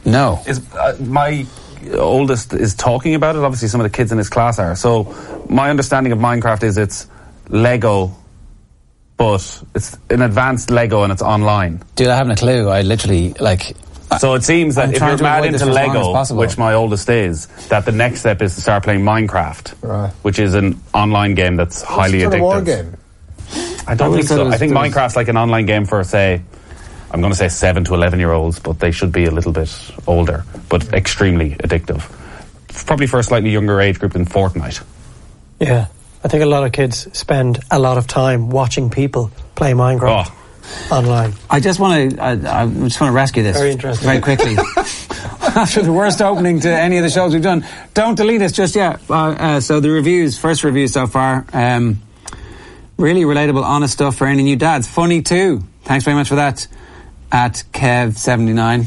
No. My oldest is talking about it. Obviously, some of the kids in his class are. So, my understanding of Minecraft is it's Lego, but it's an advanced Lego and it's online. Dude, I haven't a clue. I literally, So it seems that if you're mad into Lego, which my oldest is, that the next step is to start playing Minecraft, which is an online game that's highly addictive. War game? I don't think so. I think Minecraft's like an online game for, say, I'm going to say 7 to 11-year-olds, but they should be a little bit older, but extremely addictive. Probably for a slightly younger age group than Fortnite. Yeah. I think a lot of kids spend a lot of time watching people play Minecraft online. I just want to rescue this very quickly. After the worst opening to any of the shows we've done, don't delete us just yet. So the first reviews so far, really relatable, honest stuff for any new dads. Funny too. Thanks very much for that. At Kev79.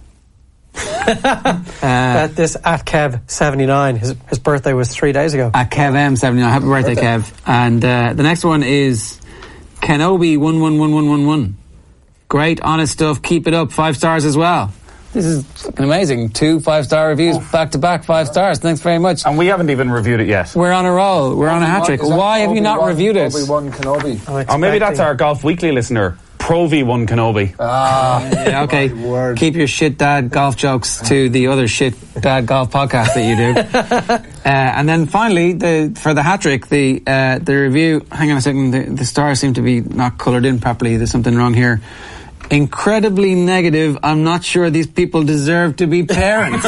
At Kev79. His birthday was 3 days ago. At KevM79. Happy birthday, Kev. And the next one is Kenobi111111. Great, honest stuff. Keep it up. 5 stars as well. This is fucking amazing. 2 5-star reviews back to back, 5 stars. Thanks very much. And we haven't even reviewed it yet. We're on a roll. We're on a hat trick. Why have you not reviewed it? Obi-Wan Kenobi. Oh, maybe that's our Golf Weekly listener. Pro V1 Kenobi. Yeah, okay. Keep your shit dad golf jokes to the other shit dad golf podcast that you do. And then finally, for the hat trick, the review. Hang on a second. The stars seem to be not coloured in properly. There's something wrong here. Incredibly negative. I'm not sure these people deserve to be parents.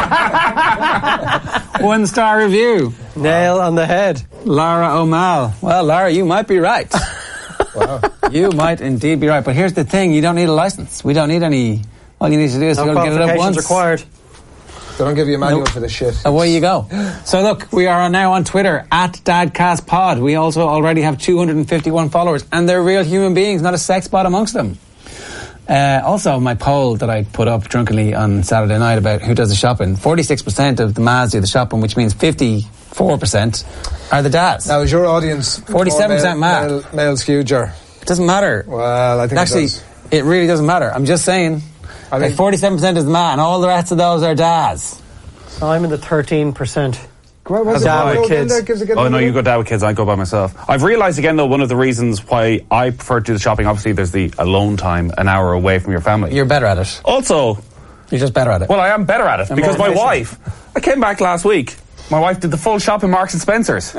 1-star review. Nail on the head. Lara O'Mal. Well, Lara, you might be right. Wow. You might indeed be right. But here's the thing. You don't need a license. We don't need any. All you need to do is to go get it up once. Required. They don't give you a manual for this shit. Away you go. So look, we are now on Twitter at DadCastPod. We also already have 251 followers, and they're real human beings, not a sex bot amongst them. Also, my poll that I put up drunkenly on Saturday night about who does the shopping, 46% of the Maz do the shopping, which means 54% are the dads. Now, is your audience 47% male skewed? It doesn't matter. Well, I think actually, it really doesn't matter. I'm just saying, 47% is the man, and all the rest of those are dads. So I'm in the 13%. Dad with kids. Oh no, you go dad with kids, I go by myself. I've realised again though, one of the reasons why I prefer to do the shopping, obviously there's the alone time, an hour away from your family. You're better at it. Also, you're just better at it. Well, I am better at it because my wife, I came back last week, my wife did the full shop in Marks and Spencer's.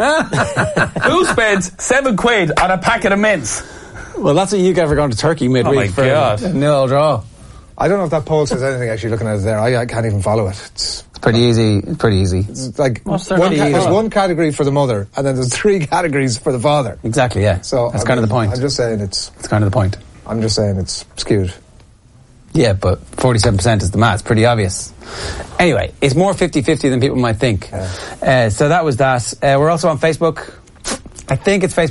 Who spends £7 on a packet of mints? Well, that's what you get for going to Turkey midweek for a nil draw. I don't know if that poll says anything actually looking at it there. I can't even follow it. It's pretty easy. It's pretty easy. It's like there's one category for the mother and then there's 3 categories for the father. Exactly, yeah. So that's kind of the point. I'm just saying it's kind of the point. I'm just saying it's skewed. Yeah, but 47% is the math. It's pretty obvious. Anyway, it's more 50-50 than people might think. Yeah. So that was that. We're also on Facebook. I think it's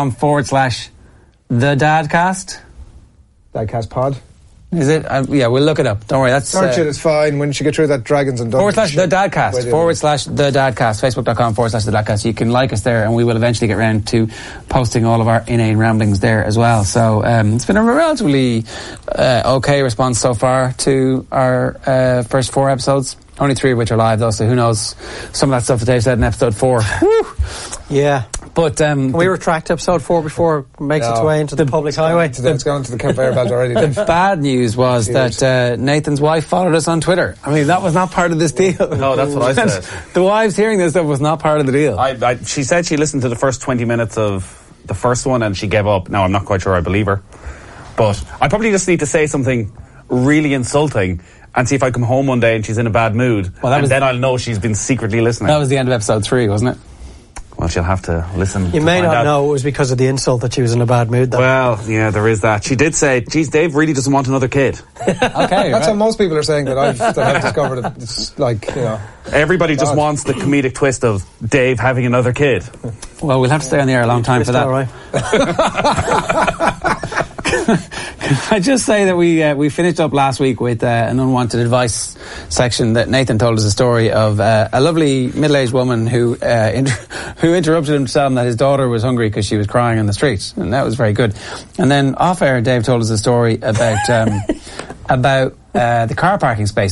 facebook.com/The Dadcast. Dadcast Pod. Is it? Yeah, we'll look it up. Don't worry. That's search it. It's fine. Once you get through that Dragons and Dungeons. /The Dadcast. /The Dadcast. Facebook.com/The Dadcast. You can like us there, and we will eventually get round to posting all of our inane ramblings there as well. So it's been a relatively okay response so far to our first 4 episodes. Only 3 of which are live, though. So who knows? Some of that stuff that Dave said in episode 4. Whew. Yeah. But can we retract episode 4 before it makes its way into the public highway? It's gone to the conveyor belt already. The bad news was that Nathan's wife followed us on Twitter. I mean, that was not part of this deal. No, that's what I said. The wives hearing this stuff was not part of the deal. She said she listened to the first 20 minutes of the first one and she gave up. Now, I'm not quite sure I believe her. But I probably just need to say something really insulting and see if I come home one day and she's in a bad mood. Well, then I'll know she's been secretly listening. That was the end of episode 3, wasn't it? Well, she'll have to listen. You may not know it was because of the insult that she was in a bad mood, though. Well, yeah, there is that. She did say, geez, Dave really doesn't want another kid. Okay, that's how most people are saying that I've discovered it. It's like, you know. Everybody just wants the comedic twist of Dave having another kid. Well, we'll have to stay on the air a long time for that. All right. Can I just say that we finished up last week with an unwanted advice section that Nathan told us a story of a lovely middle-aged woman who interrupted him to tell him that his daughter was hungry because she was crying on the street, and that was very good. And then off air, Dave told us a story about the car parking space